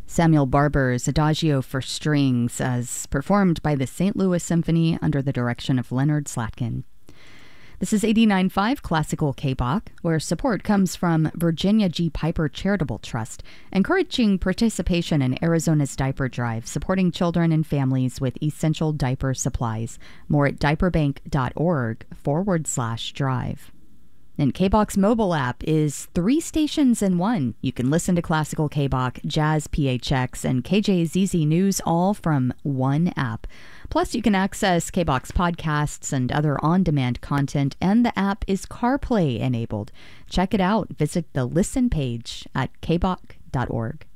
Samuel Barber's Adagio for Strings, as performed by the St. Louis Symphony under the direction of Leonard Slatkin. This is 89.5 Classical KBOK, where support comes from Virginia G. Piper Charitable Trust, encouraging participation in Arizona's diaper drive, supporting children and families with essential diaper supplies. More at diaperbank.org/drive. And KBOK's mobile app is 3 stations in one. You can listen to Classical KBOK, Jazz PHX, and KJZZ News all from one app. Plus, you can access KBOK's podcasts and other on-demand content, and the app is CarPlay enabled. Check it out. Visit the Listen page at kbok.org.